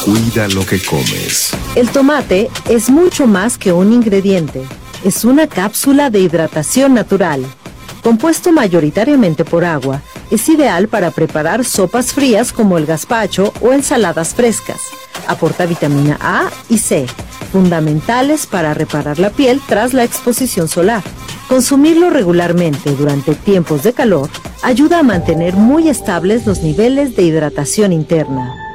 Cuida lo que comes. El tomate es mucho más que un ingrediente. Es una cápsula de hidratación natural. Compuesto mayoritariamente por agua, es ideal para preparar sopas frías como el gazpacho o ensaladas frescas. Aporta vitamina A y C, fundamentales para reparar la piel tras la exposición solar. Consumirlo regularmente durante tiempos de calor ayuda a mantener muy estables los niveles de hidratación interna.